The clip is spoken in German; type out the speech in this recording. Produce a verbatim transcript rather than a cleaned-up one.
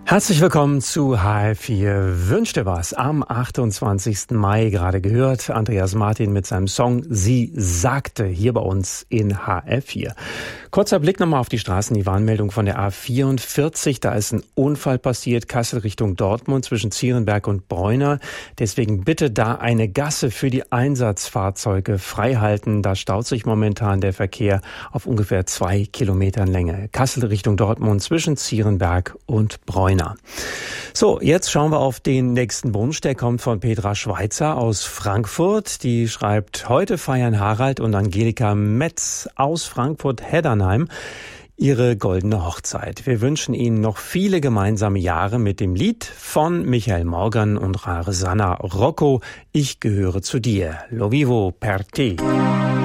Herzlich willkommen zu H R vier Wünsch dir was am achtundzwanzigsten Mai, gerade gehört. Andreas Martin mit seinem Song Sie sagte hier bei uns in H R vier. Kurzer Blick nochmal auf die Straßen, die Warnmeldung von der A vierundvierzig. Da ist ein Unfall passiert, Kassel Richtung Dortmund zwischen Zierenberg und Bräuner. Deswegen bitte da eine Gasse für die Einsatzfahrzeuge freihalten. Da staut sich momentan der Verkehr auf ungefähr zwei Kilometern Länge. Kassel Richtung Dortmund zwischen Zierenberg und Bräuner. So, jetzt schauen wir auf den nächsten Wunsch. Der kommt von Petra Schweizer aus Frankfurt. Die schreibt, heute feiern Harald und Angelika Metz aus Frankfurt-Heddernheim ihre goldene Hochzeit. Wir wünschen Ihnen noch viele gemeinsame Jahre mit dem Lied von Michael Morgan und Rare Sanna Rocco. Ich gehöre zu dir. Lo vivo per te.